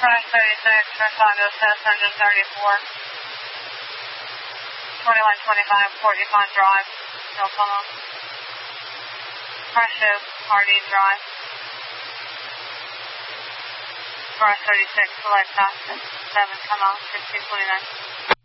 Crash 36, Chicago, Cessna, engine 34. 2125 Fort Yukon Drive, Tacoma. Crash show, Hardee Drive. Crash 36, select tax, 7, come out, 1629.